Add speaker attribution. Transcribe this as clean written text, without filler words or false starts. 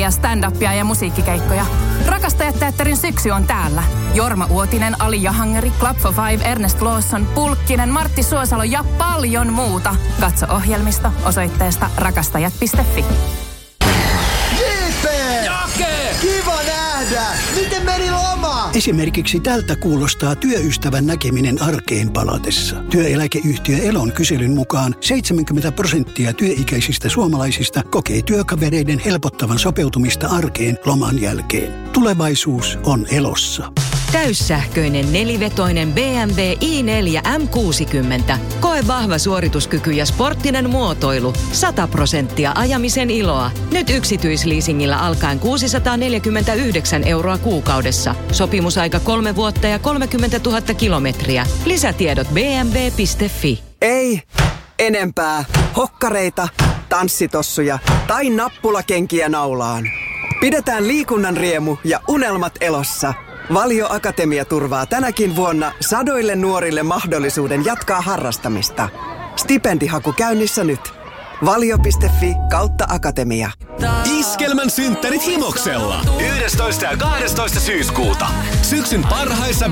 Speaker 1: teatteria, stand-upia ja musiikkikeikkoja. Rakastajateatterin syksy on täällä. Jorma Uotinen, Ali Jahangeri, Club for Five, Ernest Lawson, Pulkkinen, Martti Suosalo ja paljon muuta. Katso ohjelmista osoitteesta rakastajat.fi.
Speaker 2: Jake! Kiva nähdä! Miten meni loma?
Speaker 3: Esimerkiksi tältä kuulostaa työystävän näkeminen arkeen palatessa. Työeläkeyhtiö Elon kyselyn mukaan 70% työikäisistä suomalaisista kokee työkavereiden helpottavan sopeutumista arkeen loman jälkeen. Tulevaisuus on Elossa.
Speaker 4: Täyssähköinen nelivetoinen BMW i4 M60. Koe vahva suorituskyky ja sporttinen muotoilu. 100% ajamisen iloa. Nyt yksityisleasingillä alkaen 649 € kuukaudessa. Sopimusaika 3 vuotta ja 30 000 kilometriä. Lisätiedot bmw.fi.
Speaker 5: Ei enempää hokkareita, tanssitossuja tai nappulakenkiä naulaan. Pidetään liikunnan riemu ja unelmat elossa. Valio Akatemia turvaa tänäkin vuonna sadoille nuorille mahdollisuuden jatkaa harrastamista. Stipendihaku käynnissä nyt. Valio.fi/akatemia.
Speaker 6: Iskelmän synttärit Himoksella. 11. ja 12. syyskuuta. Syksyn parhaissa